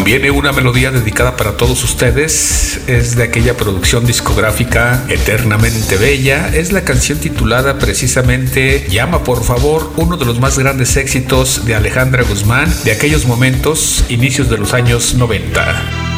Viene una melodía dedicada para todos ustedes. Es de aquella producción discográfica Eternamente Bella. Es la canción titulada precisamente Llama por favor, uno de los más grandes éxitos de Alejandra Guzmán de aquellos momentos, inicios de los años 90.